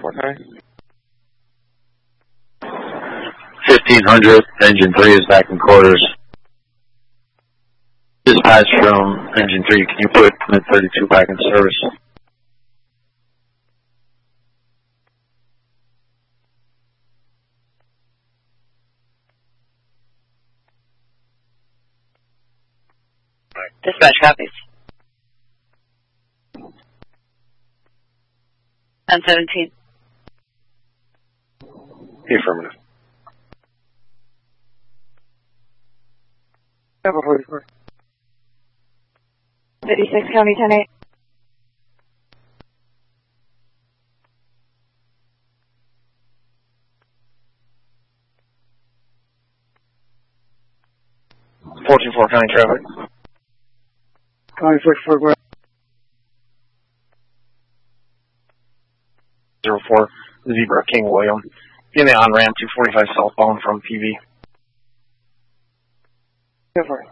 1449. 1500, engine 3 is back in quarters. Dispatch from engine 3, can you put mid 32 back in service? Dispatch copies. 1017. Affirmative. Number 44. 56 County 10-8. Four County traffic. County 44, go ahead. 04 Zebra King William. In the on-ramp 245 southbound from PV. Go for it.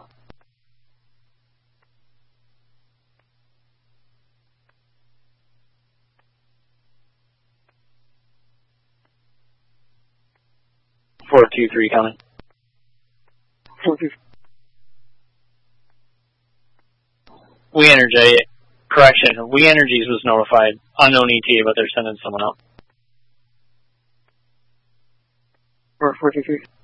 Four two three coming. 42. We Energy, correction, We Energies was notified. Unknown ETA, but they're sending someone out. 43.